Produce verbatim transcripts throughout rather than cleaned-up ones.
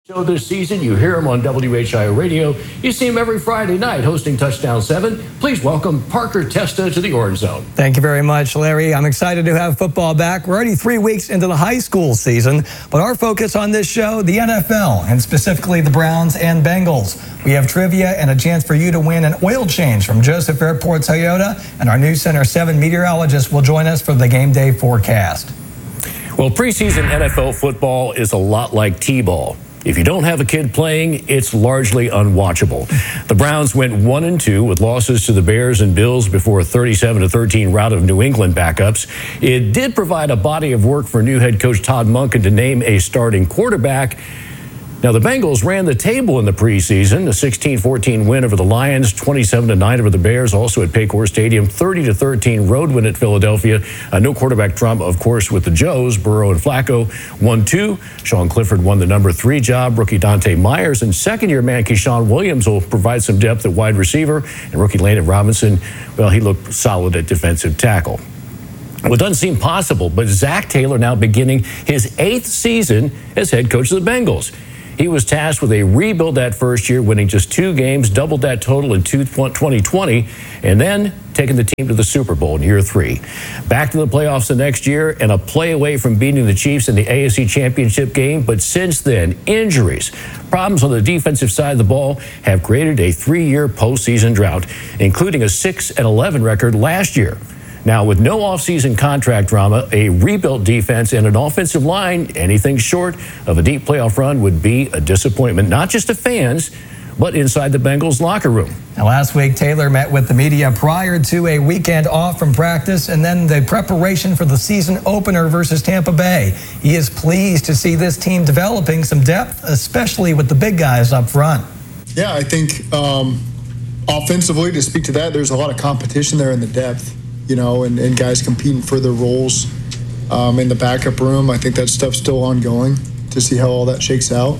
Show this season. You hear him on W H I O Radio. You see him every Friday night hosting Touchdown seven. Please welcome Parker Testa to the Orange Zone. Thank you very much, Larry. I'm excited to have football back. We're already three weeks into the high school season, but our focus on this show, the N F L, and specifically the Browns and Bengals. We have trivia and a chance for you to win an oil change from Joseph Airport Toyota, and our new Center seven meteorologist will join us for the game day forecast. Well, preseason N F L football is a lot like T-ball. If you don't have a kid playing, it's largely unwatchable. The Browns went one and two with losses to the Bears and Bills before a thirty-seven to thirteen rout of New England backups. It did provide a body of work for new head coach Todd Monken to name a starting quarterback. Now, the Bengals ran the table in the preseason, a sixteen fourteen win over the Lions, twenty-seven to nine over the Bears, also at Paycor Stadium, thirty to thirteen road win at Philadelphia. Uh, no quarterback drama, of course, with the Joes, Burrow and Flacco. one two. Sean Clifford won the number three job. Rookie Dante Myers and second-year man Keyshawn Williams will provide some depth at wide receiver. And rookie Landon Robinson, well, he looked solid at defensive tackle. Well, it doesn't seem possible, but Zach Taylor now beginning his eighth season as head coach of the Bengals. He was tasked with a rebuild that first year, winning just two games, doubled that total in twenty twenty, and then taking the team to the Super Bowl in year three. Back to the playoffs the next year and a play away from beating the Chiefs in the A F C Championship game. But since then, injuries, problems on the defensive side of the ball have created a three-year postseason drought, including a six and eleven record last year. Now, with no offseason contract drama, a rebuilt defense, and an offensive line, anything short of a deep playoff run would be a disappointment, not just to fans, but inside the Bengals locker room. Now, last week, Taylor met with the media prior to a weekend off from practice and then the preparation for the season opener versus Tampa Bay. He is pleased to see this team developing some depth, especially with the big guys up front. Yeah, I think um, offensively, to speak to that, there's a lot of competition there in the depth. You know, and, and guys competing for their roles um, in the backup room. I think that stuff's still ongoing to see how all that shakes out.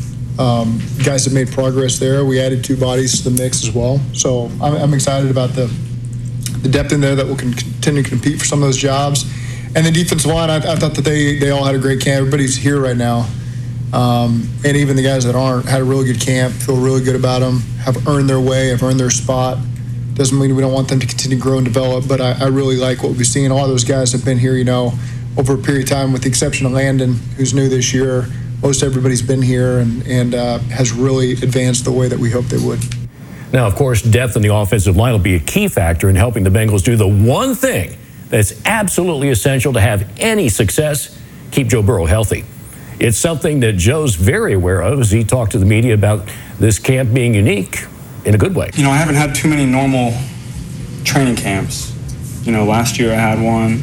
Um, guys have made progress there. We added two bodies to the mix as well. So I'm, I'm excited about the the depth in there that will continue to compete for some of those jobs. And the defensive line, I, I thought that they, they all had a great camp. Everybody's here right now. Um, and even the guys that aren't had a really good camp, feel really good about them, have earned their way, have earned their spot. Doesn't mean we don't want them to continue to grow and develop, but I, I really like what we've seen. All those guys have been here, you know, over a period of time, with the exception of Landon, who's new this year. Most everybody's been here and, and uh, has really advanced the way that we hoped they would. Now, of course, depth in the offensive line will be a key factor in helping the Bengals do the one thing that's absolutely essential to have any success: keep Joe Burrow healthy. It's something that Joe's very aware of as he talked to the media about this camp being unique in a good way. You know, I haven't had too many normal training camps. You know, last year I had one.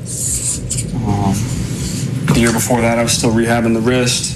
Um, the year before that, I was still rehabbing the wrist.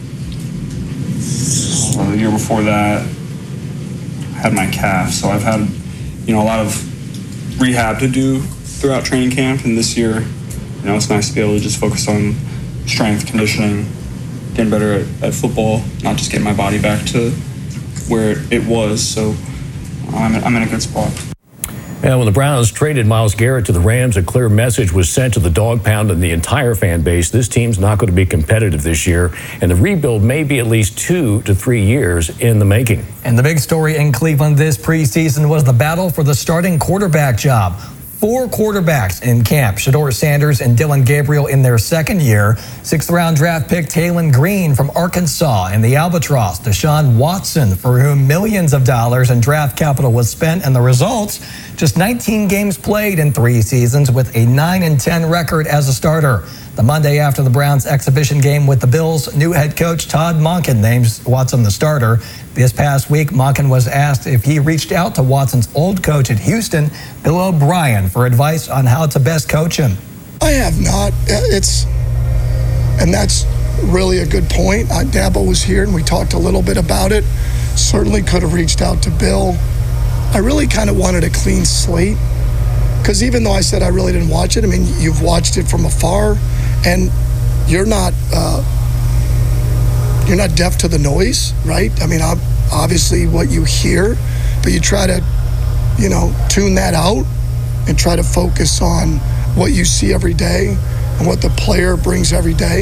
Uh, the year before that, I had my calf. So I've had, you know, a lot of rehab to do throughout training camp. And this year, you know, it's nice to be able to just focus on strength, conditioning, getting better at, at football, not just getting my body back to where it was. So I'm, I'm in a good spot. And when the Browns traded Myles Garrett to the Rams, a clear message was sent to the dog pound and the entire fan base. This team's not going to be competitive this year, and the rebuild may be at least two to three years in the making. And the big story in Cleveland this preseason was the battle for the starting quarterback job. Four quarterbacks in camp: Shedeur Sanders and Dylan Gabriel in their second year, sixth round draft pick Taylen Green from Arkansas, and the Albatross, Deshaun Watson, for whom millions of dollars in draft capital was spent, and the results: just nineteen games played in three seasons with a nine and ten record as a starter. The Monday after the Browns' exhibition game with the Bills, new head coach Todd Monken names Watson the starter. This past week, Monken was asked if he reached out to Watson's old coach at Houston, Bill O'Brien, for advice on how to best coach him. I have not. It's, and that's really a good point. I, Dabo was here and we talked a little bit about it. Certainly could have reached out to Bill. I really kind of wanted a clean slate, because even though I said I really didn't watch it, I mean, you've watched it from afar, and you're not uh, you're not deaf to the noise, right? I mean, obviously what you hear, but you try to, you know, tune that out and try to focus on what you see every day and what the player brings every day.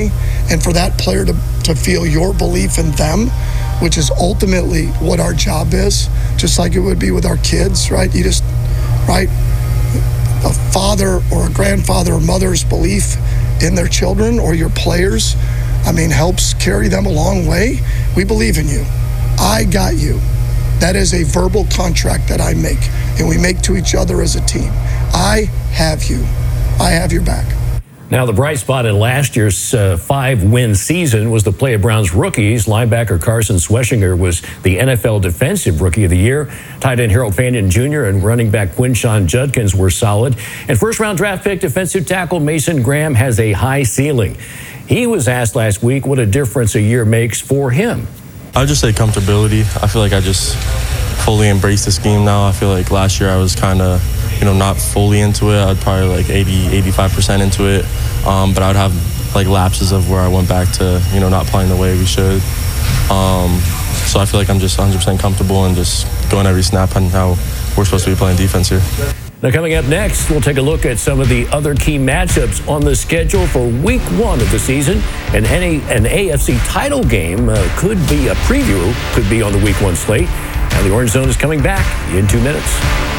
and for that player to, to feel your belief in them, which is ultimately what our job is, just like it would be with our kids, right? You just, right? A father or a grandfather or mother's belief in their children or your players, I mean, helps carry them a long way. We believe in you. I got you. That is a verbal contract that I make, and we make to each other as a team. I have you. I have your back. Now, the bright spot in last year's uh, five-win season was the play of Browns rookies. Linebacker Carson Sweshinger was the N F L Defensive Rookie of the Year. Tight end Harold Fanion Junior and running back Quinshon Judkins were solid. And first-round draft pick defensive tackle Mason Graham has a high ceiling. He was asked last week what a difference a year makes for him. I would just say comfortability. I feel like I just fully embrace the scheme now. I feel like last year I was kind of, you know, not fully into it. I'd probably like eighty, eighty-five percent into it. Um, but I would have like lapses of where I went back to, you know, not playing the way we should. Um, so I feel like I'm just one hundred percent comfortable and just going every snap on how we're supposed to be playing defense here. Now, coming up next, we'll take a look at some of the other key matchups on the schedule for week one of the season. And any, an A F C title game uh, could be a preview, could be on the week one slate. And the Orange Zone is coming back in two minutes.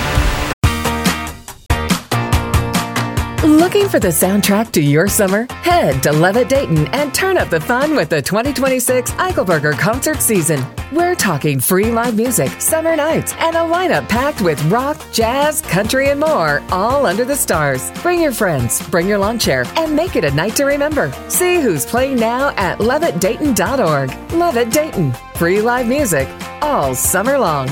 Looking for the soundtrack to your summer? Head to Levitt Dayton and turn up the fun with the twenty twenty-six Eichelberger concert season. We're talking free live music, summer nights, and a lineup packed with rock, jazz, country, and more, all under the stars. Bring your friends, bring your lawn chair, and make it a night to remember. See who's playing now at levitt dayton dot org. Levitt Dayton. Free live music all summer long.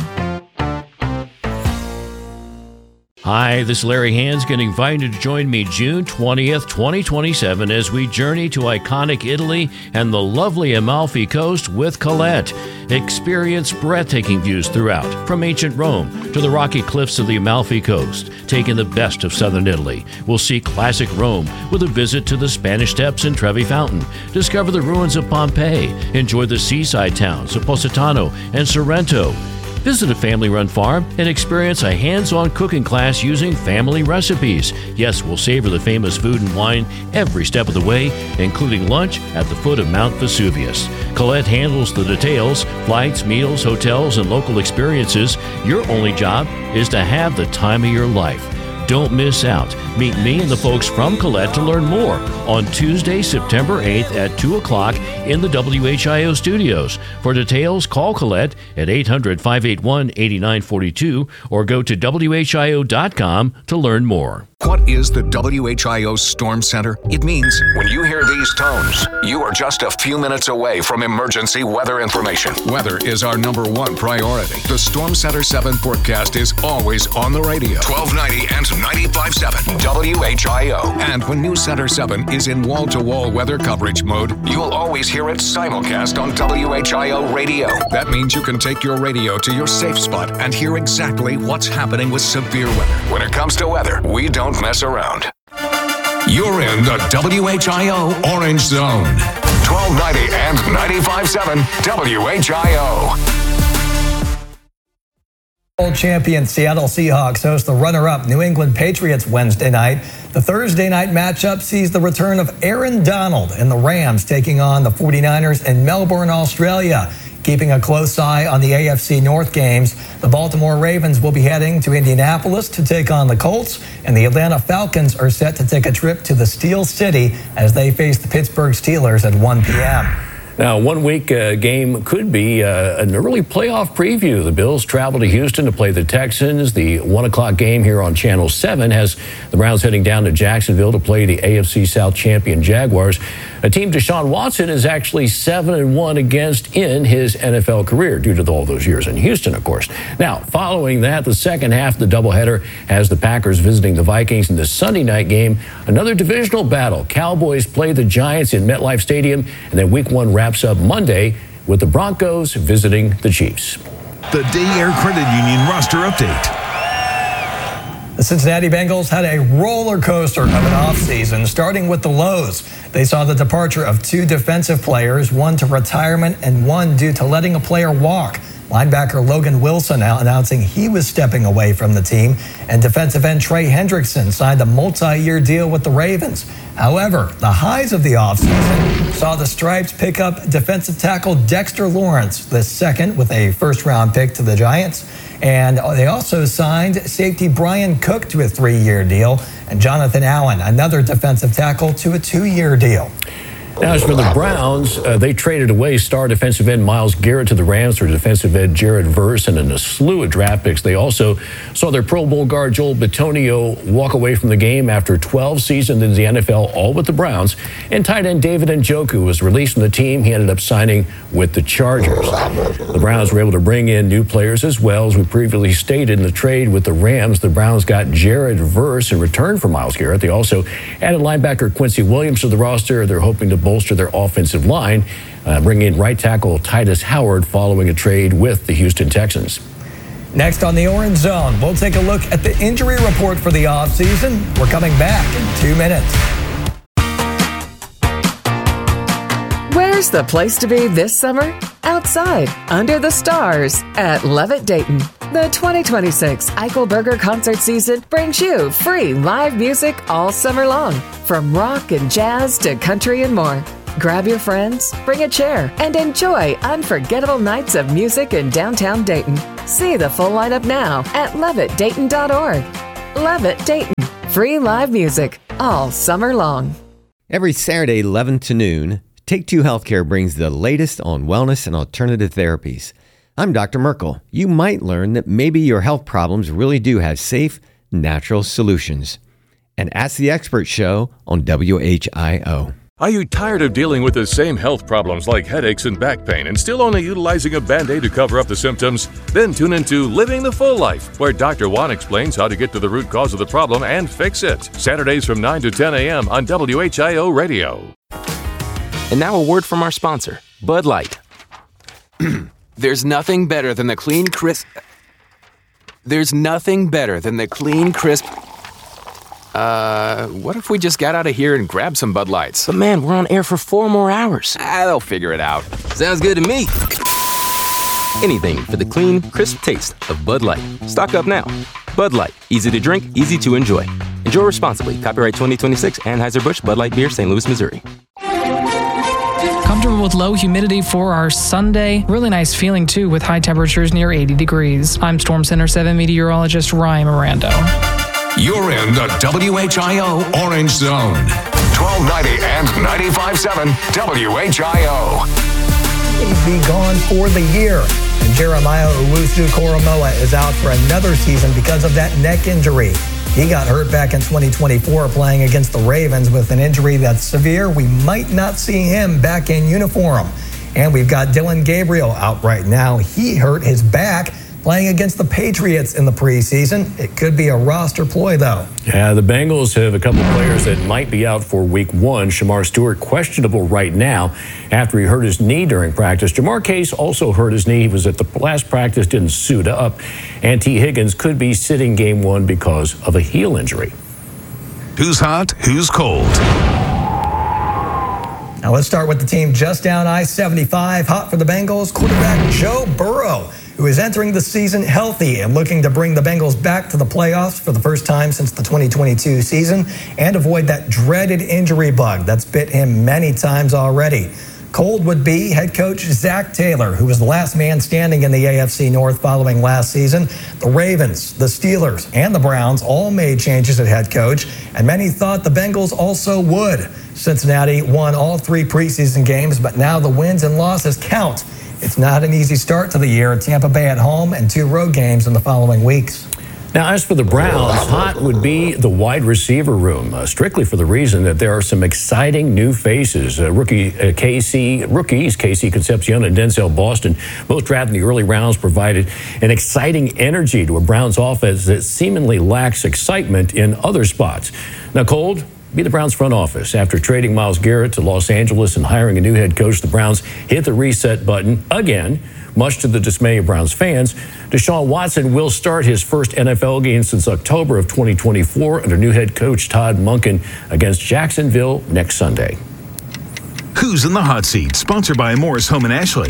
Hi, this is Larry Hansgen, inviting you to join me June twentieth, twenty twenty-seven as we journey to iconic Italy and the lovely Amalfi Coast with Colette. Experience breathtaking views throughout, from ancient Rome to the rocky cliffs of the Amalfi Coast. Taking the best of southern Italy, we'll see classic Rome with a visit to the Spanish Steps and Trevi Fountain. Discover the ruins of Pompeii. Enjoy the seaside towns of Positano and Sorrento. Visit a family-run farm and experience a hands-on cooking class using family recipes. Yes, we'll savor the famous food and wine every step of the way, including lunch at the foot of Mount Vesuvius. Colette handles the details, flights, meals, hotels, and local experiences. Your only job is to have the time of your life. Don't miss out. Meet me and the folks from Colette to learn more on Tuesday, September eighth at two o'clock in the W H I O studios. For details, call Colette at eight hundred, five eight one, eight nine four two or go to W H I O dot com to learn more. What is the W H I O Storm Center? It means when you hear these tones, you are just a few minutes away from emergency weather information. Weather is our number one priority. The Storm Center seven forecast is always on the radio. twelve ninety and ninety-five point seven W H I O. And when News Center seven is in wall-to-wall weather coverage mode, you'll always hear it simulcast on W H I O radio. That means you can take your radio to your safe spot and hear exactly what's happening with severe weather. When it comes to weather, we don't mess around. You're in the W H I O Orange Zone. twelve ninety and ninety-five point seven W H I O. World champion Seattle Seahawks host the runner-up New England Patriots Wednesday night. The Thursday night matchup sees the return of Aaron Donald and the Rams taking on the forty-niners in Melbourne, Australia. Keeping a close eye on the A F C North games, the Baltimore Ravens will be heading to Indianapolis to take on the Colts, and the Atlanta Falcons are set to take a trip to the Steel City as they face the Pittsburgh Steelers at one p.m. Now, one week uh, game could be uh, an early playoff preview. The Bills travel to Houston to play the Texans. The one o'clock game here on Channel seven has the Browns heading down to Jacksonville to play the A F C South champion Jaguars, a team Deshaun Watson is actually seven and one against in his N F L career due to all those years in Houston, of course. Now, following that, the second half of the doubleheader has the Packers visiting the Vikings in the Sunday night game. Another divisional battle. Cowboys play the Giants in MetLife Stadium, and then week one wraps up Monday with the Broncos visiting the Chiefs. The Day Air Credit Union roster update. The Cincinnati Bengals had a roller coaster of an offseason, starting with the lows. They saw the departure of two defensive players, one to retirement and one due to letting a player walk. Linebacker Logan Wilson announcing he was stepping away from the team, and defensive end Trey Hendrickson signed a multi-year deal with the Ravens. However, the highs of the offseason saw the Stripes pick up defensive tackle Dexter Lawrence, the second with a first-round pick to the Giants. And they also signed safety Brian Cook to a three-year deal, and Jonathan Allen, another defensive tackle, to a two-year deal. Now, as for the Browns, uh, they traded away star defensive end Myles Garrett to the Rams for defensive end Jared Verse and in a slew of draft picks. They also saw their Pro Bowl guard Joel Bitonio walk away from the game after twelve seasons in the N F L, all with the Browns. And tight end David Njoku was released from the team. He ended up signing with the Chargers. The Browns were able to bring in new players as well. As we previously stated, in the trade with the Rams, the Browns got Jared Verse in return for Myles Garrett. They also added linebacker Quincy Williams to the roster. They're hoping to bolster their offensive line, uh, bring in right tackle Titus Howard following a trade with the Houston Texans. Next on the Orange Zone, we'll take a look at the injury report for the offseason. We're coming back in two minutes. Where's the place to be this summer? Outside, under the stars, at Levitt Dayton. The twenty twenty-six Eichelberger concert season brings you free live music all summer long, from rock and jazz to country and more. Grab your friends, bring a chair, and enjoy unforgettable nights of music in downtown Dayton. See the full lineup now at levitt dayton dot org. Levitt Dayton, free live music all summer long. Every Saturday, eleven to noon, Take Two Healthcare brings the latest on wellness and alternative therapies. I'm Doctor Merkel. You might learn that maybe your health problems really do have safe, natural solutions. And Ask the Expert show on W H I O. Are you tired of dealing with the same health problems like headaches and back pain and still only utilizing a Band-Aid to cover up the symptoms? Then tune into Living the Full Life, where Doctor Juan explains how to get to the root cause of the problem and fix it. Saturdays from nine to ten a.m. on W H I O Radio. And now a word from our sponsor, Bud Light. There's nothing better than the clean, crisp... There's nothing better than the clean, crisp... Uh, what if we just got out of here and grabbed some Bud Lights? But man, we're on air for four more hours. Ah, they'll figure it out. Sounds good to me. Anything for the clean, crisp taste of Bud Light. Stock up now. Bud Light. Easy to drink, easy to enjoy. Enjoy responsibly. Copyright twenty twenty-six, Anheuser-Busch Bud Light Beer, Saint Louis, Missouri. Comfortable with low humidity for our Sunday. Really nice feeling, too, with high temperatures near eighty degrees. I'm Storm Center seven meteorologist Ryan Mirando. You're in the W H I O Orange Zone. twelve ninety and ninety-five point seven W H I O. He's be gone for the year. And Jeremiah Owusu-Koramoah is out for another season because of that neck injury. He got hurt back in twenty twenty-four playing against the Ravens with an injury that's severe. We might not see him back in uniform. And we've got Dillon Gabriel out right now. He hurt his back playing against the Patriots in the preseason. It could be a roster ploy, though. Yeah, the Bengals have a couple players that might be out for week one. Shamar Stewart questionable right now after he hurt his knee during practice. Jamar Case also hurt his knee. He was at the last practice, didn't suit up. And T. Higgins could be sitting game one because of a heel injury. Who's hot? Who's cold? Now let's start with the team just down I seventy-five. Hot for the Bengals, quarterback Joe Burrow, who is entering the season healthy and looking to bring the Bengals back to the playoffs for the first time since the twenty twenty-two season and avoid that dreaded injury bug that's bit him many times already. Cold would be head coach Zach Taylor, who was the last man standing in the A F C North following last season. The Ravens, the Steelers, and the Browns all made changes at head coach, and many thought the Bengals also would. Cincinnati won all three preseason games, but now the wins and losses count. It's not an easy start to the year. Tampa Bay at home and two road games in the following weeks. Now, as for the Browns, hot would be the wide receiver room, uh, strictly for the reason that there are some exciting new faces. Uh, rookie uh, K C, rookies K C Concepcion and Denzel Boston, both drafted in the early rounds, provided an exciting energy to a Browns offense that seemingly lacks excitement in other spots. Now, Cold, be the Browns front office. After trading Myles Garrett to Los Angeles and hiring a new head coach, the Browns hit the reset button again, much to the dismay of Browns fans. Deshaun Watson will start his first N F L game since October of twenty twenty-four under new head coach Todd Monken against Jacksonville next Sunday. Who's in the hot seat? Sponsored by Morris Home in Ashley.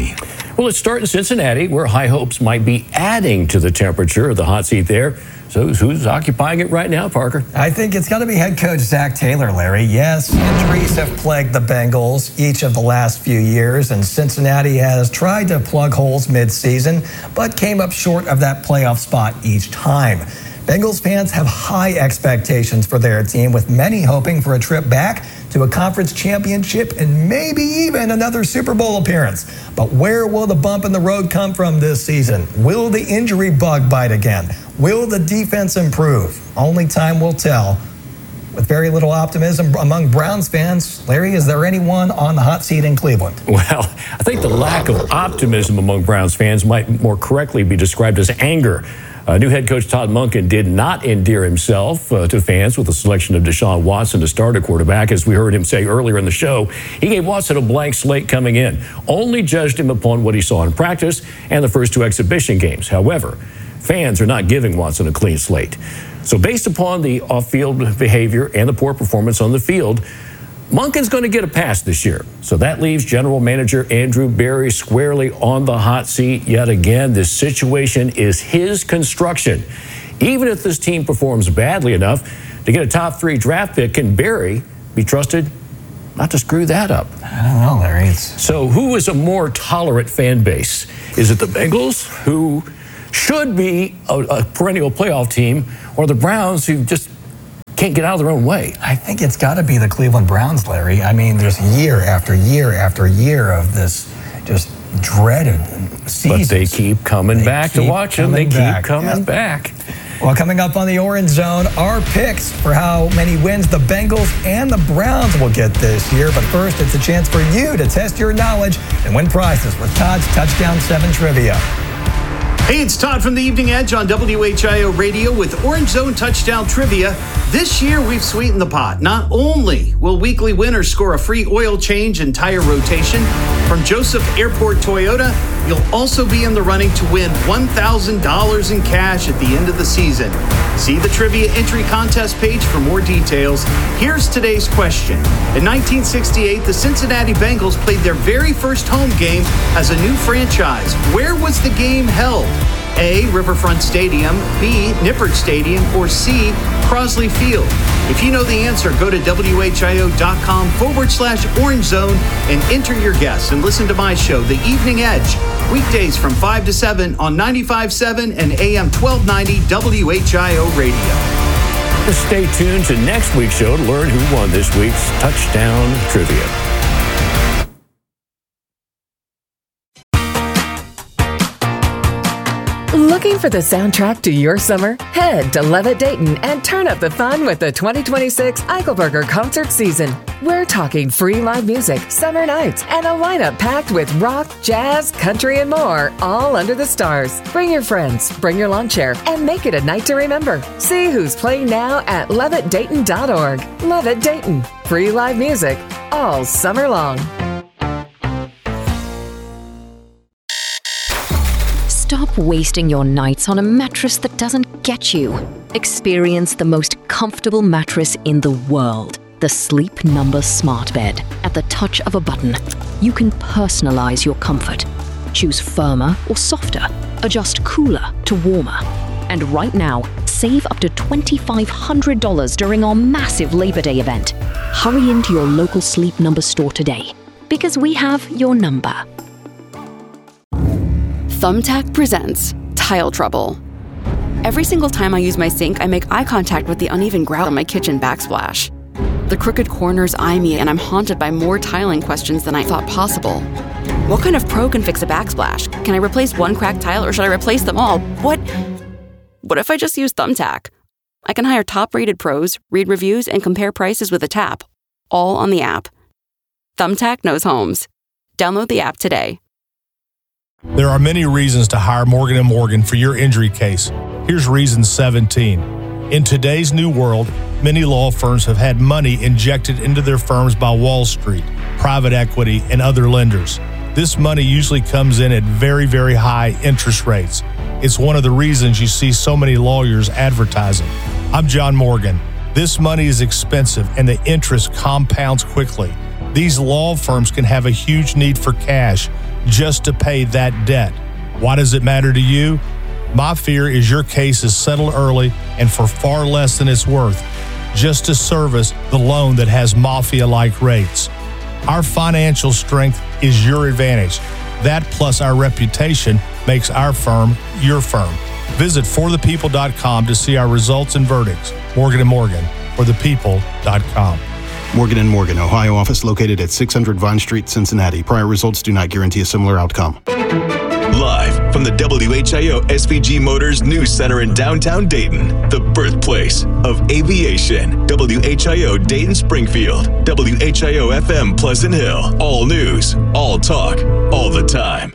Well, let's start in Cincinnati, where high hopes might be adding to the temperature of the hot seat there. So who's occupying it right now, Parker? I think it's got to be head coach Zach Taylor, Larry. Yes, injuries have plagued the Bengals each of the last few years, and Cincinnati has tried to plug holes midseason, but came up short of that playoff spot each time. Bengals fans have high expectations for their team, with many hoping for a trip back to a conference championship and maybe even another Super Bowl appearance. But where will the bump in the road come from this season? Will the injury bug bite again? Will the defense improve? Only time will tell. With very little optimism among Browns fans, Larry, is there anyone on the hot seat in Cleveland? Well, I think the lack of optimism among Browns fans might more correctly be described as anger. Uh, new head coach Todd Monken did not endear himself uh, to fans with the selection of Deshaun Watson to start at quarterback. As we heard him say earlier in the show, he gave Watson a blank slate coming in, only judged him upon what he saw in practice and the first two exhibition games. However, fans are not giving Watson a clean slate. So based upon the off-field behavior and the poor performance on the field, Monken's going to get a pass this year. So that leaves general manager Andrew Berry squarely on the hot seat yet again. This situation is his construction. Even if this team performs badly enough to get a top three draft pick, can Berry be trusted not to screw that up? I don't know, Larry. It's... So who is a more tolerant fan base? Is it the Bengals, who should be a, a perennial playoff team, or the Browns, who just can't get out of their own way? I think it's got to be the Cleveland Browns, Larry. I mean, there's year after year after year of this just dreaded season. But they keep coming they back keep to watch them. They back. keep coming yeah. back. Well, coming up on the Orange Zone, our picks for how many wins the Bengals and the Browns will get this year. But first, it's a chance for you to test your knowledge and win prizes with Todd's Touchdown seven Trivia. Hey, it's Todd from the Evening Edge on W H I O Radio with Orange Zone Touchdown Trivia. This year, we've sweetened the pot. Not only will weekly winners score a free oil change and tire rotation from Joseph Airport Toyota, you'll also be in the running to win one thousand dollars in cash at the end of the season. See the trivia entry contest page for more details. Here's today's question. In nineteen sixty-eight, the Cincinnati Bengals played their very first home game as a new franchise. Where was the game held? A, Riverfront Stadium, B, Nippert Stadium, or C, Crosley Field? If you know the answer, go to WHIO.com forward slash Orange Zone and enter your guess and listen to my show, The Evening Edge, weekdays from five to seven on ninety-five point seven and A M twelve ninety W H I O Radio. Just stay tuned to next week's show to learn who won this week's Touchdown Trivia. Looking for the soundtrack to your summer? Head to Levitt Dayton and turn up the fun with the twenty twenty-six Eichelberger concert season. We're talking free live music, summer nights, and a lineup packed with rock, jazz, country, and more, all under the stars. Bring your friends, bring your lawn chair, and make it a night to remember. See who's playing now at levitt dayton dot org. Levitt Dayton. Free live music all summer long. Stop wasting your nights on a mattress that doesn't get you. Experience the most comfortable mattress in the world. The Sleep Number Smart Bed. At the touch of a button, you can personalize your comfort. Choose firmer or softer. Adjust cooler to warmer. And right now, save up to two thousand five hundred dollars during our massive Labor Day event. Hurry into your local Sleep Number store today, because we have your number. Thumbtack presents Tile Trouble. Every single time I use my sink, I make eye contact with the uneven grout on my kitchen backsplash. The crooked corners eye me, and I'm haunted by more tiling questions than I thought possible. What kind of pro can fix a backsplash? Can I replace one cracked tile, or should I replace them all? What? What if I just use Thumbtack? I can hire top-rated pros, read reviews, and compare prices with a tap, all on the app. Thumbtack knows homes. Download the app today. There are many reasons to hire Morgan and Morgan for your injury case. Here's reason seventeen. In today's new world, many law firms have had money injected into their firms by Wall Street, private equity, and other lenders. This money usually comes in at very, very high interest rates. It's one of the reasons you see so many lawyers advertising. I'm John Morgan. This money is expensive and the interest compounds quickly. These law firms can have a huge need for cash just to pay that debt. Why does it matter to you? My fear is your case is settled early and for far less than it's worth, just to service the loan that has mafia-like rates. Our financial strength is your advantage. That plus our reputation makes our firm your firm. Visit for the people dot com to see our results and verdicts. Morgan and Morgan, for the people dot com. Morgan and Morgan, Ohio office located at six hundred Vine Street, Cincinnati. Prior results do not guarantee a similar outcome. Live from the W H I O S V G Motors News Center in downtown Dayton, the birthplace of aviation. W H I O Dayton Springfield, W H I O F M Pleasant Hill. All news, all talk, all the time.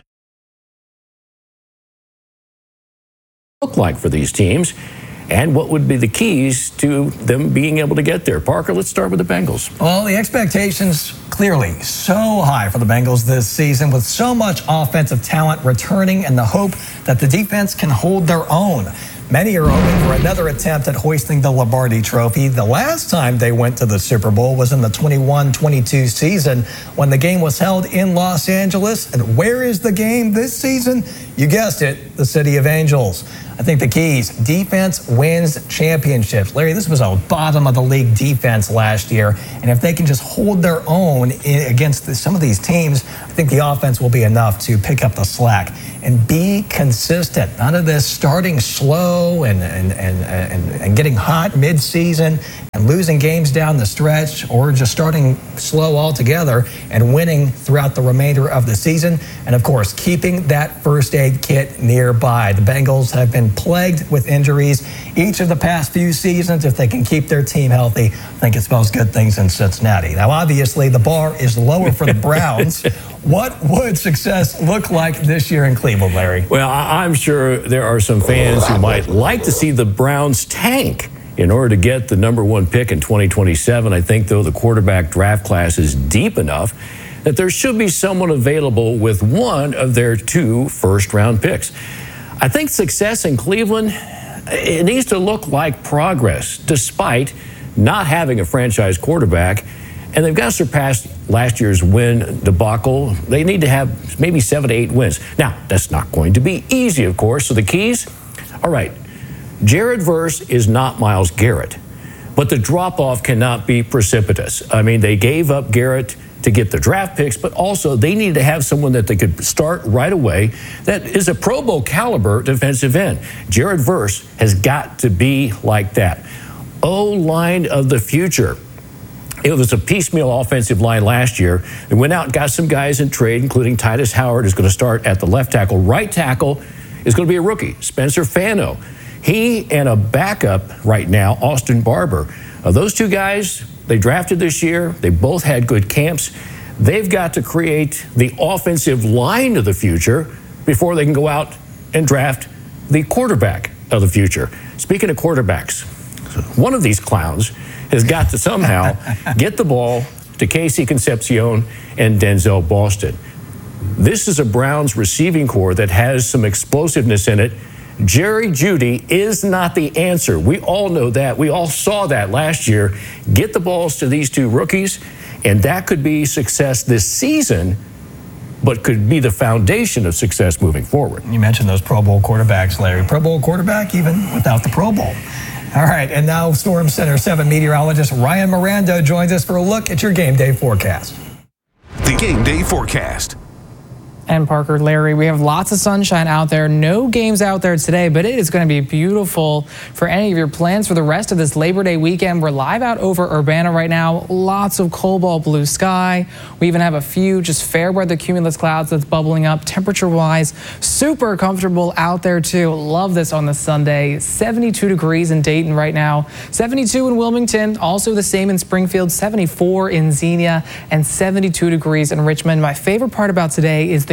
Look like for these teams, and what would be the keys to them being able to get there? Parker, let's start with the Bengals. Well, the expectations clearly so high for the Bengals this season, with so much offensive talent returning and the hope that the defense can hold their own. Many are hoping for another attempt at hoisting the Lombardi Trophy. The last time they went to the Super Bowl was in the twenty-one twenty-two season when the game was held in Los Angeles. And where is the game this season? You guessed it, the City of Angels. I think the keys, defense wins championships. Larry, this was a bottom of the league defense last year. And if they can just hold their own in, against the, some of these teams, I think the offense will be enough to pick up the slack and be consistent. None of this starting slow and, and, and, and, and getting hot mid-season and losing games down the stretch, or just starting slow altogether and winning throughout the remainder of the season. And of course, keeping that first aid kit nearby. The Bengals have been plagued with injuries each of the past few seasons. If they can keep their team healthy, I think it spells good things in Cincinnati. Now, obviously, the bar is lower for the Browns. What would success look like this year in Cleveland, Larry? Well, I'm sure there are some fans who might like to see the Browns tank in order to get the number one pick in twenty twenty-seven. I think, though, the quarterback draft class is deep enough that there should be someone available with one of their two first-round picks. I think success in Cleveland, it needs to look like progress, despite not having a franchise quarterback. And they've got to surpass last year's win debacle. They need to have maybe seven to eight wins. Now, that's not going to be easy, of course. So the keys, all right, Jared Verse is not Myles Garrett, but the drop-off cannot be precipitous. I mean, they gave up Garrett to get the draft picks, but also they needed to have someone that they could start right away that is a Pro Bowl caliber defensive end. Jared Verse has got to be like that. O-line of the future. It was a piecemeal offensive line last year. They went out and got some guys in trade, including Titus Howard, who's going to start at the left tackle. Right tackle is going to be a rookie, Spencer Fano. He and a backup right now, Austin Barber. Uh, those two guys, they drafted this year. They both had good camps. They've got to create the offensive line of the future before they can go out and draft the quarterback of the future. Speaking of quarterbacks, one of these clowns has got to somehow get the ball to Casey Concepcion and Denzel Boston. This is a Browns receiving corps that has some explosiveness in it. Jerry Jeudy is not the answer. We all know that. We all saw that last year. Get the balls to these two rookies, and that could be success this season, but could be the foundation of success moving forward. You mentioned those Pro Bowl quarterbacks, Larry. Pro Bowl quarterback even without the Pro Bowl. All right, and now Storm Center seven meteorologist Ryan Miranda joins us for a look at your game day forecast. The game day forecast. And Parker, Larry, we have lots of sunshine out there. No games out there today, but it is going to be beautiful for any of your plans for the rest of this Labor Day weekend. We're live out over Urbana right now. Lots of cobalt blue sky. We even have a few just fair weather cumulus clouds that's bubbling up. Temperature-wise, super comfortable out there, too. Love this on the Sunday. seventy-two degrees in Dayton right now. seventy-two in Wilmington. Also the same in Springfield. seventy-four in Xenia. And seventy-two degrees in Richmond. My favorite part about today is the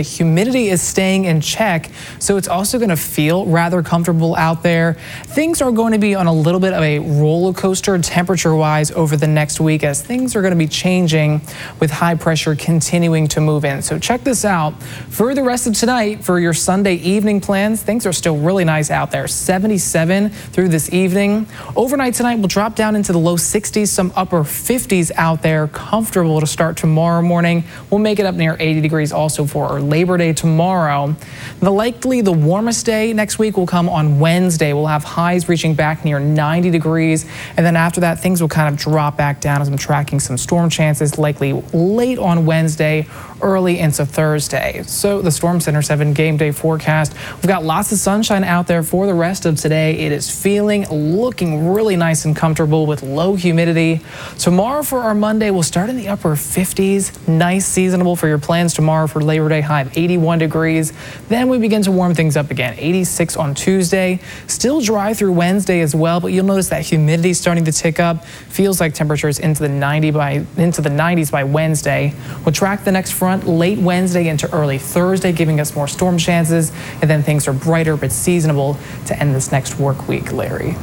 the humidity is staying in check, so it's also going to feel rather comfortable out there. Things are going to be on a little bit of a roller coaster temperature-wise over the next week as things are going to be changing with high pressure continuing to move in. So check this out. For the rest of tonight, for your Sunday evening plans, things are still really nice out there. seventy-seven through this evening. Overnight tonight will drop down into the low sixties, some upper fifties out there. Comfortable to start tomorrow morning. We'll make it up near eighty degrees also for our Labor Day tomorrow. The likely the warmest day next week will come on Wednesday. We'll have highs reaching back near ninety degrees, and then after that things will kind of drop back down as I'm tracking some storm chances likely late on Wednesday, early into Thursday. So the Storm Center seven game day forecast, we've got lots of sunshine out there for the rest of today. It is feeling, looking really nice and comfortable with low humidity. Tomorrow for our Monday, we'll start in the upper fifties. Nice seasonable for your plans tomorrow for Labor Day, high of eighty-one degrees. Then we begin to warm things up again. eighty-six on Tuesday. Still dry through Wednesday as well, but you'll notice that humidity starting to tick up. Feels like temperatures into the ninety by into the nineties by Wednesday. We'll track the next front late Wednesday into early Thursday, giving us more storm chances, and then things are brighter but seasonable to end this next work week, Larry.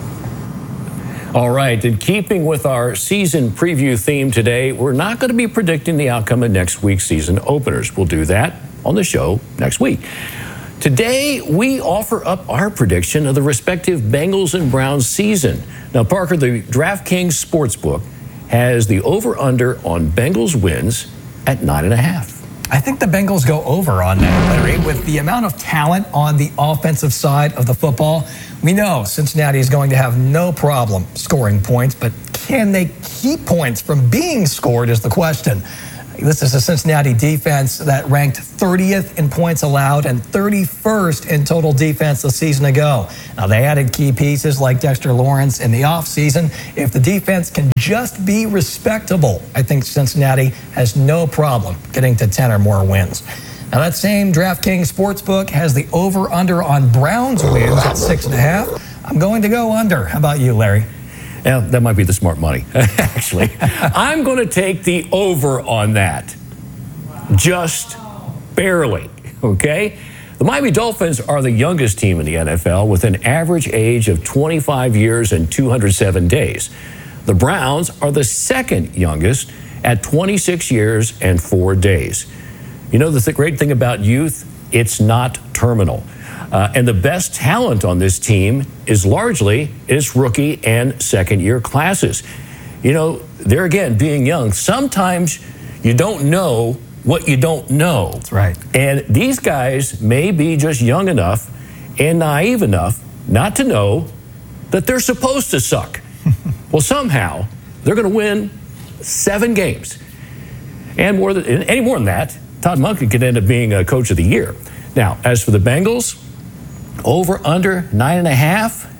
All right, in keeping with our season preview theme today, we're not going to be predicting the outcome of next week's season openers. We'll do that on the show next week. Today, we offer up our prediction of the respective Bengals and Browns season. Now, Parker, the DraftKings Sportsbook has the over-under on Bengals wins at nine and a half. I think the Bengals go over on that, Larry. With the amount of talent on the offensive side of the football, we know Cincinnati is going to have no problem scoring points, but can they keep points from being scored is the question. This is a Cincinnati defense that ranked thirtieth in points allowed and thirty-first in total defense a season ago. Now, they added key pieces like Dexter Lawrence in the offseason. If the defense can just be respectable, I think Cincinnati has no problem getting to ten or more wins. Now, that same DraftKings Sportsbook has the over-under on Browns wins at six and a half. I'm going to go under. How about you, Larry? Yeah, that might be the smart money, actually. I'm going to take the over on that. Just barely, okay? The Miami Dolphins are the youngest team in the N F L with an average age of twenty-five years and two hundred seven days. The Browns are the second youngest at twenty-six years and four days. You know the th- great thing about youth? It's not terminal. Uh, and the best talent on this team is largely its rookie and second-year classes. You know, there again, being young, sometimes you don't know what you don't know. That's right. And these guys may be just young enough and naive enough not to know that they're supposed to suck. Well, somehow, they're going to win seven games. And more than any more than that, Todd Monken could end up being a coach of the year. Now, as for the Bengals, over, under, nine and a half.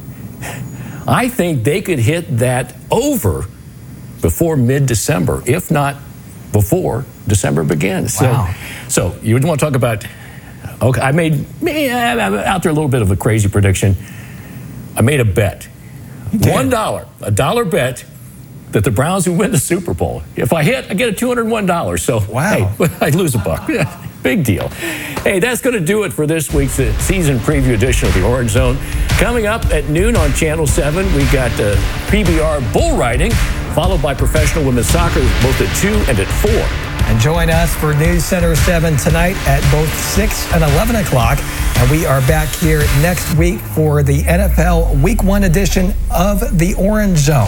I think they could hit that over before mid-December, if not before December begins. Wow. So, so you would want to talk about, okay, I made, I'm out there a little bit of a crazy prediction. I made a bet. One dollar, a dollar bet that the Browns would win the Super Bowl. If I hit, I get a two hundred one dollars. So, wow. Hey, I lose a buck. Big deal. Hey, that's going to do it for this week's season preview edition of the Orange Zone. Coming up at noon on Channel seven, we got uh, P B R bull riding, followed by professional women's soccer, both at two and at four. And join us for News Center seven tonight at both six and eleven o'clock. And we are back here next week for the N F L Week one edition of the Orange Zone.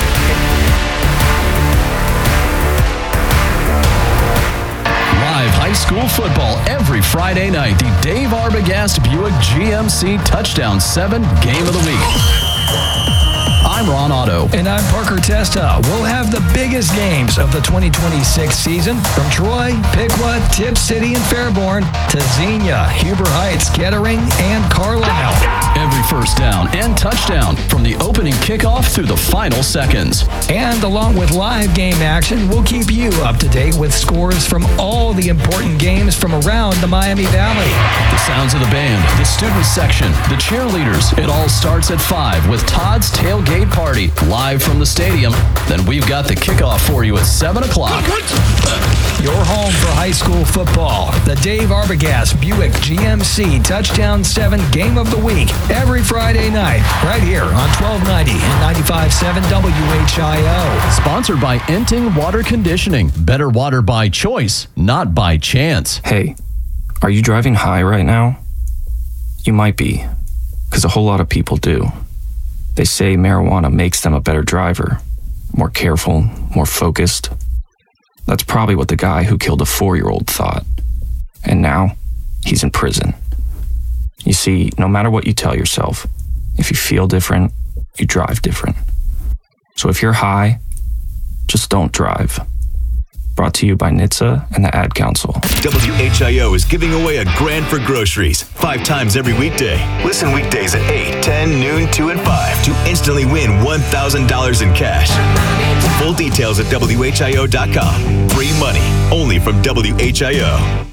High school football every Friday night. The Dave Arbogast Buick G M C Touchdown seven Game of the Week. I'm Ron Otto. And I'm Parker Testa. We'll have the biggest games of the twenty twenty-six season from Troy, Piqua, Tipp City, and Fairborn to Xenia, Huber Heights, Kettering, and Carlisle. Every first down and touchdown from the opening kickoff through the final seconds. And along with live game action, we'll keep you up to date with scores from all the important games from around the Miami Valley. The sounds of the band, the student section, the cheerleaders. It all starts at five with Todd's Tailgate Party live from the stadium. Then we've got the kickoff for you at seven o'clock. Your home for high school football. The Dave Arbogast Buick G M C Touchdown seven Game of the Week. Every Friday night, right here on twelve ninety and ninety-five point seven W H I O. Sponsored by Enting Water Conditioning. Better water by choice, not by chance. Hey, are you driving high right now? You might be, because a whole lot of people do. They say marijuana makes them a better driver, more careful, more focused. That's probably what the guy who killed a four-year-old thought. And now, he's in prison. You see, no matter what you tell yourself, if you feel different, you drive different. So if you're high, just don't drive. Brought to you by N H T S A and the Ad Council. W H I O is giving away a grand for groceries five times every weekday. Listen weekdays at eight, ten, noon, two, and five to instantly win one thousand dollars in cash. Full details at W H I O dot com. Free money only from W H I O.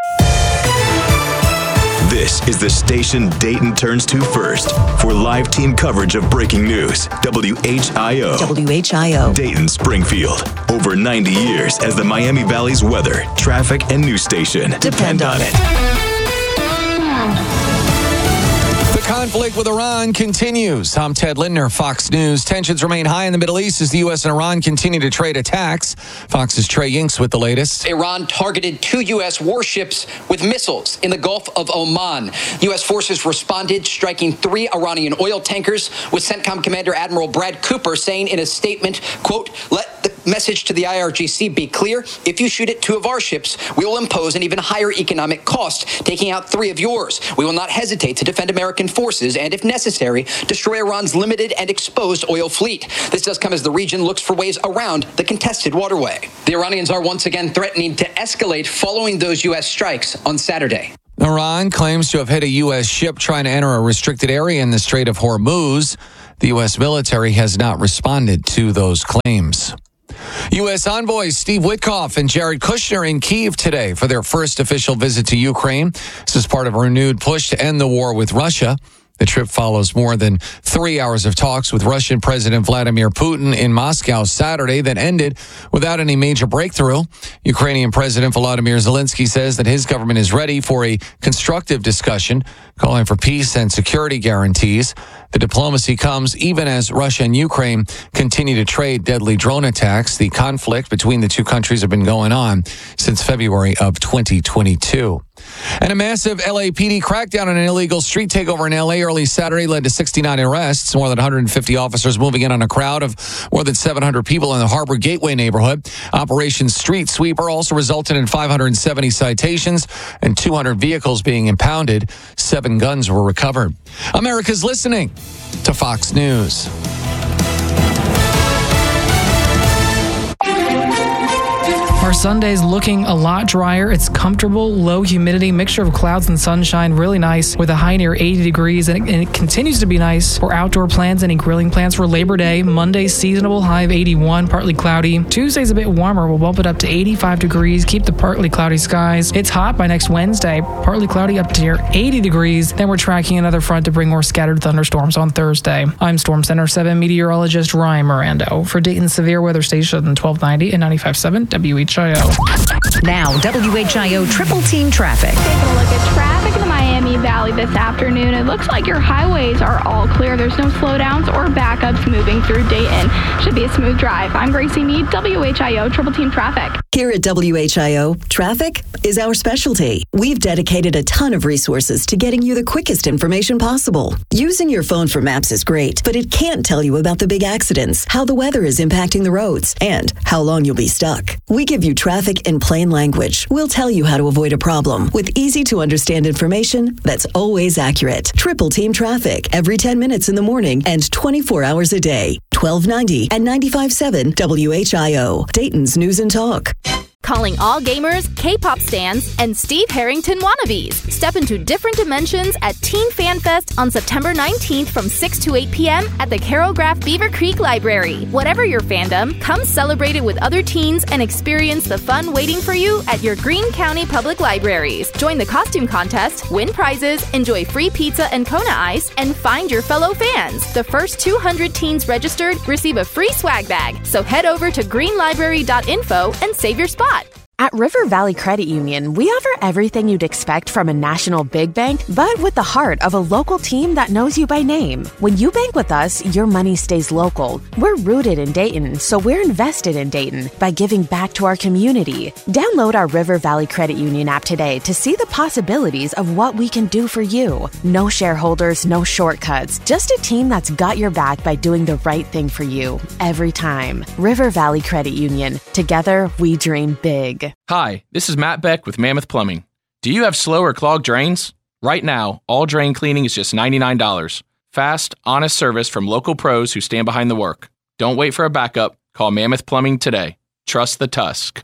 This is the station Dayton turns to first for live team coverage of breaking news. W H I O. W H I O. Dayton Springfield. Over ninety years as the Miami Valley's weather, traffic, and news station. Depend on it. The conflict with Iran continues. I'm Ted Lindner, Fox News. Tensions remain high in the Middle East as the U S and Iran continue to trade attacks. Fox's Trey Yinks with the latest. Iran targeted two U S warships with missiles in the Gulf of Oman. U S forces responded, striking three Iranian oil tankers, with CENTCOM Commander Admiral Brad Cooper saying in a statement, quote, "Let the message to the I R G C be clear. If you shoot at two of our ships, we will impose an even higher economic cost, taking out three of yours. We will not hesitate to defend American forces and, if necessary, destroy Iran's limited and exposed oil fleet." This does come as the region looks for ways around the contested waterway. The Iranians are once again threatening to escalate following those U S strikes on Saturday. Iran claims to have hit a U S ship trying to enter a restricted area in the Strait of Hormuz. The U S military has not responded to those claims. U S envoys Steve Witkoff and Jared Kushner in Kyiv today for their first official visit to Ukraine. This is part of a renewed push to end the war with Russia. The trip follows more than three hours of talks with Russian President Vladimir Putin in Moscow Saturday that ended without any major breakthrough. Ukrainian President Volodymyr Zelensky says that his government is ready for a constructive discussion, calling for peace and security guarantees. The diplomacy comes even as Russia and Ukraine continue to trade deadly drone attacks. The conflict between the two countries have been going on since February of twenty twenty-two. And a massive L A P D crackdown on an illegal street takeover in L A early Saturday led to sixty-nine arrests. More than one hundred fifty officers moving in on a crowd of more than seven hundred people in the Harbor Gateway neighborhood. Operation Street Sweeper also resulted in five hundred seventy citations and two hundred vehicles being impounded. Seven guns were recovered. America's listening to Fox News. Our Sunday's looking a lot drier. It's comfortable, low humidity, mixture of clouds and sunshine, really nice with a high near eighty degrees, and it, and it continues to be nice for outdoor plans, any grilling plans for Labor Day. Monday, seasonable, high of eighty-one, partly cloudy. Tuesday's a bit warmer. We'll bump it up to eighty-five degrees, keep the partly cloudy skies. It's hot by next Wednesday, partly cloudy up to near eighty degrees. Then we're tracking another front to bring more scattered thunderstorms on Thursday. I'm Storm Center seven meteorologist Ryan Mirando for Dayton's Severe Weather Station twelve ninety and ninety-five point seven W H I O. Now, W H I O Triple Team Traffic. Taking a look at traffic in the Miami Valley this afternoon. It looks like your highways are all clear. There's no slowdowns or backups moving through Dayton. Should be a smooth drive. I'm Gracie Mead, W H I O Triple Team Traffic. Here at W H I O, traffic is our specialty. We've dedicated a ton of resources to getting you the quickest information possible. Using your phone for maps is great, but it can't tell you about the big accidents, how the weather is impacting the roads, and how long you'll be stuck. We give you traffic in plain language. We'll tell you how to avoid a problem with easy-to-understand information that's always accurate. Triple Team Traffic, every ten minutes in the morning and twenty-four hours a day. twelve ninety and ninety-five point seven W H I O, Dayton's News and Talk. calling all gamers, K-pop stans, and Steve Harrington wannabes. Step into different dimensions at Teen Fan Fest on September nineteenth from six to eight p.m. at the Carol Graff Beaver Creek Library. Whatever your fandom, come celebrate it with other teens and experience the fun waiting for you at your Greene County Public Libraries. Join the costume contest, win prizes, enjoy free pizza and Kona Ice, and find your fellow fans. The first two hundred teens registered receive a free swag bag. So head over to green library dot info and save your spot. At River Valley Credit Union, we offer everything you'd expect from a national big bank, but with the heart of a local team that knows you by name. When you bank with us, your money stays local. We're rooted in Dayton, so we're invested in Dayton by giving back to our community. Download our River Valley Credit Union app today to see the possibilities of what we can do for you. No shareholders, no shortcuts, just a team that's got your back by doing the right thing for you every time. River Valley Credit Union. Together, we dream big. Hi, this is Matt Beck with Mammoth Plumbing. Do you have slow or clogged drains? Right now, all drain cleaning is just ninety-nine dollars. Fast, honest service from local pros who stand behind the work. Don't wait for a backup. Call Mammoth Plumbing today. Trust the Tusk.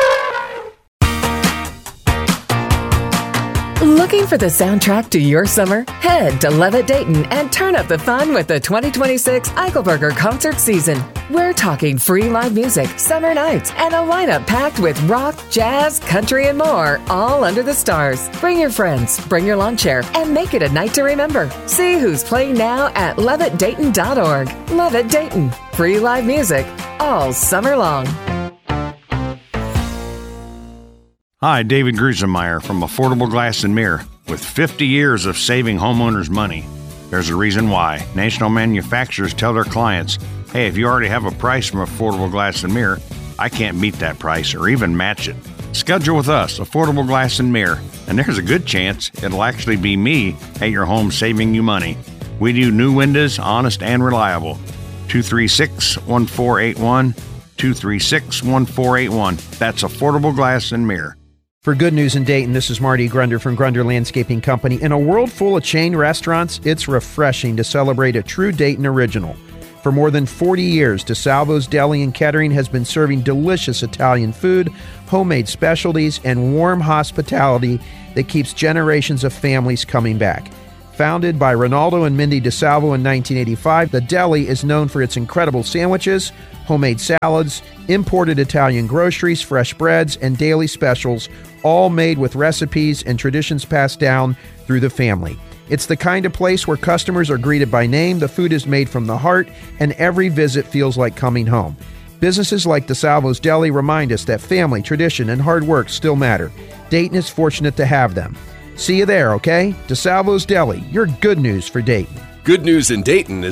Looking for the soundtrack to your summer? Head to Levitt Dayton and turn up the fun with the twenty twenty-six Eichelberger concert season. We're talking free live music, summer nights, and a lineup packed with rock, jazz, country, and more, all under the stars. Bring your friends, bring your lawn chair, and make it a night to remember. See who's playing now at levitt dayton dot org. Levitt Dayton. Free live music all summer long. Hi, David Grusenmeyer from Affordable Glass and Mirror. With fifty years of saving homeowners money, there's a reason why. National manufacturers tell their clients, hey, if you already have a price from Affordable Glass and Mirror, I can't beat that price or even match it. Schedule with us, Affordable Glass and Mirror, and there's a good chance it'll actually be me at your home saving you money. We do new windows, honest and reliable. two three six, one four eight one, two three six, one four eight one. That's Affordable Glass and Mirror. For Good News in Dayton, this is Marty Grunder from Grunder Landscaping Company. In a world full of chain restaurants, it's refreshing to celebrate a true Dayton original. For more than forty years, DeSalvo's Deli and Kettering has been serving delicious Italian food, homemade specialties, and warm hospitality that keeps generations of families coming back. Founded by Ronaldo and Mindy DeSalvo in nineteen eighty-five, the deli is known for its incredible sandwiches, homemade salads, imported Italian groceries, fresh breads, and daily specials, all made with recipes and traditions passed down through the family. It's the kind of place where customers are greeted by name, the food is made from the heart, and every visit feels like coming home. Businesses like DeSalvo's Deli remind us that family, tradition, and hard work still matter. Dayton is fortunate to have them. See you there, okay? DeSalvo's Deli, your good news for Dayton. Good News in Dayton is